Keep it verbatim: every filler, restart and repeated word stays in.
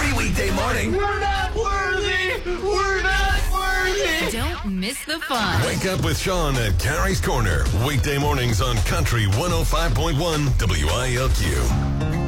Every weekday morning. We're not worthy. We're not worthy. Don't miss the fun. Wake up with Sean at Carrie's Corner. Weekday mornings on Country one oh five point one W I L Q.